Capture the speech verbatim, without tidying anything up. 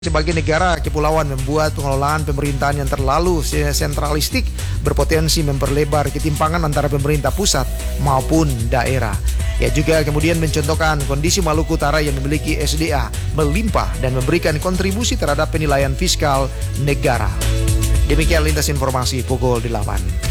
Sebagai negara kepulauan membuat pengelolaan pemerintahan yang terlalu sentralistik berpotensi memperlebar ketimpangan antara pemerintah pusat maupun daerah. Ia juga kemudian mencontohkan kondisi Maluku Utara yang memiliki S D A melimpah dan memberikan kontribusi terhadap penilaian fiskal negara. Demikian lintas informasi pukul delapan.